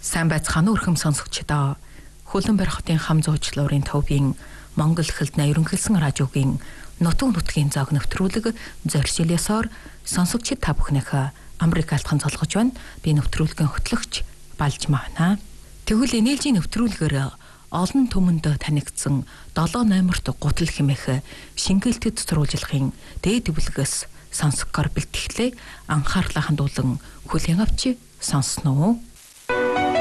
Сайн байцгаана өрхөм сонсогчдоо. Хөлөн барих хотын хам зуучлалын төвийн Монгол хэлний ерөнхийлсэн радиогийн нутаг нутгийн зог нэвтрүүлэг зорьсолёсоор сонсогчид та бүхнийхээ Америк алтхан цолгож байна. Би нэвтрүүлгийн хөтлөгч Балж Махна. Тэгвэл энээлжийн нэвтрүүлгээр олон түмэнд танигдсан 7 номерт гутал хэмээх шингэлтэд сурвалжлагын дээд бүлгээс сонсгохоор бэлтгэлээ анхаарлаа хандуулан хүлээн авч сонсноо.